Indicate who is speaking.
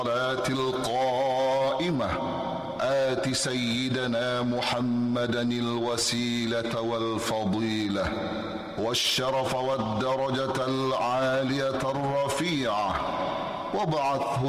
Speaker 1: الصلاة القائمة آت سيدنا محمدا الوسيلة والفضيلة والشرف والدرجة العالية الرفيعة وابعثه